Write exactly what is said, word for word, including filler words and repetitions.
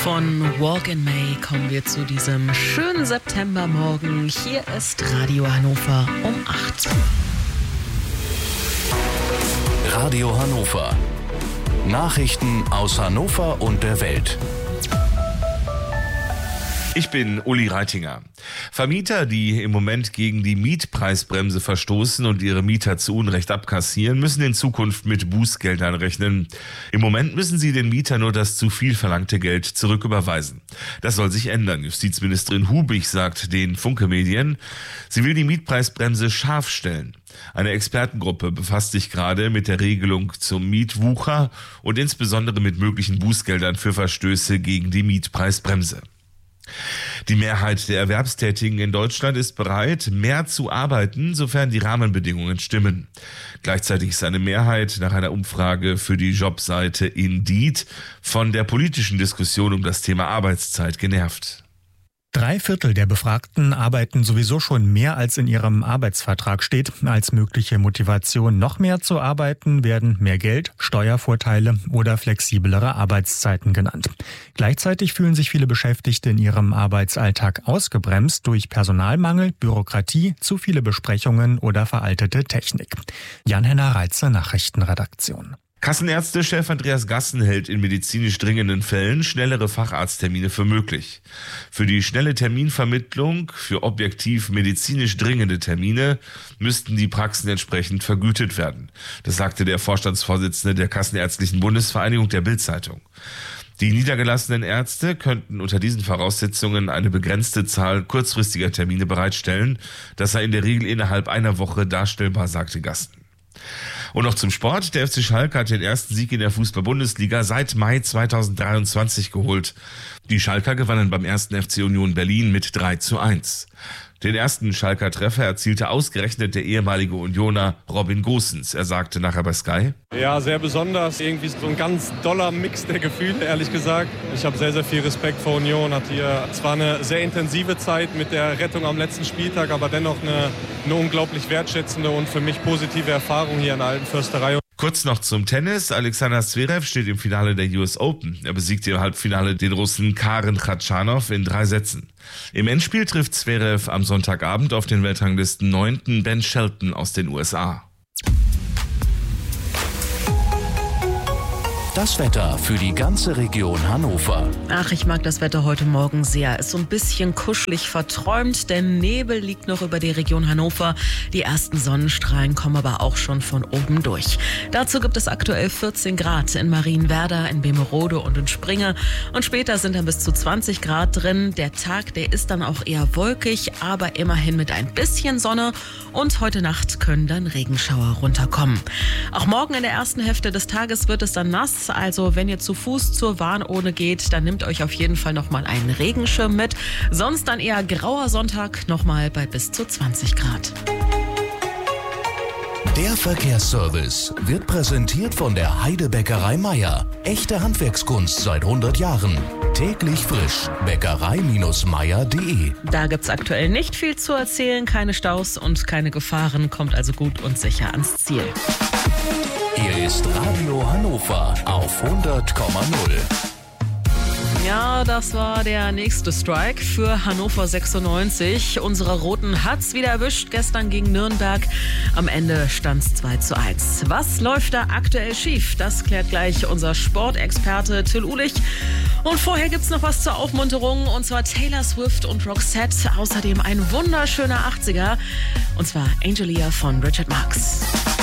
Von Walk in May kommen wir zu diesem schönen Septembermorgen. Hier ist Radio Hannover um acht. Radio Hannover. Nachrichten aus Hannover und der Welt. Ich bin Uli Reitinger. Vermieter, die im Moment gegen die Mietpreisbremse verstoßen und ihre Mieter zu Unrecht abkassieren, müssen in Zukunft mit Bußgeldern rechnen. Im Moment müssen sie den Mietern nur das zu viel verlangte Geld zurücküberweisen. Das soll sich ändern. Justizministerin Hubig sagt den Funke Medien, sie will die Mietpreisbremse scharf stellen. Eine Expertengruppe befasst sich gerade mit der Regelung zum Mietwucher und insbesondere mit möglichen Bußgeldern für Verstöße gegen die Mietpreisbremse. Die Mehrheit der Erwerbstätigen in Deutschland ist bereit, mehr zu arbeiten, sofern die Rahmenbedingungen stimmen. Gleichzeitig ist eine Mehrheit nach einer Umfrage für die Jobseite Indeed von der politischen Diskussion um das Thema Arbeitszeit genervt. Drei Viertel der Befragten arbeiten sowieso schon mehr, als in ihrem Arbeitsvertrag steht. Als mögliche Motivation, noch mehr zu arbeiten, werden mehr Geld, Steuervorteile oder flexiblere Arbeitszeiten genannt. Gleichzeitig fühlen sich viele Beschäftigte in ihrem Arbeitsalltag ausgebremst durch Personalmangel, Bürokratie, zu viele Besprechungen oder veraltete Technik. Jan-Henner Reitze, Nachrichtenredaktion. Kassenärztechef Andreas Gassen hält in medizinisch dringenden Fällen schnellere Facharzttermine für möglich. Für die schnelle Terminvermittlung für objektiv medizinisch dringende Termine müssten die Praxen entsprechend vergütet werden. Das sagte der Vorstandsvorsitzende der Kassenärztlichen Bundesvereinigung der Bild-Zeitung. Die niedergelassenen Ärzte könnten unter diesen Voraussetzungen eine begrenzte Zahl kurzfristiger Termine bereitstellen. Das sei in der Regel innerhalb einer Woche darstellbar, sagte Gassen. Und noch zum Sport. Der F C Schalke hat den ersten Sieg in der Fußball-Bundesliga seit Mai zweitausenddreiundzwanzig geholt. Die Schalker gewannen beim ersten F C Union Berlin mit drei zu eins. Den ersten Schalker Treffer erzielte ausgerechnet der ehemalige Unioner Robin Gosens. Er sagte nachher bei Sky: Ja, sehr besonders. Irgendwie so ein ganz doller Mix der Gefühle, ehrlich gesagt. Ich habe sehr, sehr viel Respekt vor Union. Hat hier zwar eine sehr intensive Zeit mit der Rettung am letzten Spieltag, aber dennoch eine, eine unglaublich wertschätzende und für mich positive Erfahrung hier in der Alten Försterei. Kurz noch zum Tennis. Alexander Zverev steht im Finale der U S Open. Er besiegte im Halbfinale den Russen Karen Khachanov in drei Sätzen. Im Endspiel trifft Zverev am Sonntagabend auf den Weltranglisten neunten Ben Shelton aus den U S A. Das Wetter für die ganze Region Hannover. Ach, ich mag das Wetter heute Morgen sehr. Ist so ein bisschen kuschelig verträumt. Der Nebel liegt noch über die Region Hannover. Die ersten Sonnenstrahlen kommen aber auch schon von oben durch. Dazu gibt es aktuell vierzehn Grad in Marienwerder, in Bemerode und in Springe. Und später sind dann bis zu zwanzig Grad drin. Der Tag, der ist dann auch eher wolkig, aber immerhin mit ein bisschen Sonne. Und heute Nacht können dann Regenschauer runterkommen. Auch morgen in der ersten Hälfte des Tages wird es dann nass. Also wenn ihr zu Fuß zur Warnurne geht, dann nehmt euch auf jeden Fall nochmal einen Regenschirm mit. Sonst dann eher grauer Sonntag, nochmal bei bis zu zwanzig Grad. Der Verkehrsservice wird präsentiert von der Heidebäckerei Meier. Echte Handwerkskunst seit hundert Jahren. Täglich frisch. Bäckerei Meier punkt de. Da gibt's aktuell nicht viel zu erzählen. Keine Staus und keine Gefahren. Kommt also gut und sicher ans Ziel. Hier ist Radio Hannover auf hundert Komma null. Ja, das war der nächste Strike für Hannover sechsundneunzig. Unsere Roten hat's wieder erwischt, gestern gegen Nürnberg. Am Ende stand's zwei zu eins. Was läuft da aktuell schief? Das klärt gleich unser Sportexperte Till Uhlich. Und vorher gibt's noch was zur Aufmunterung, und zwar Taylor Swift und Roxette. Außerdem ein wunderschöner achtziger, und zwar Angelia von Richard Marx.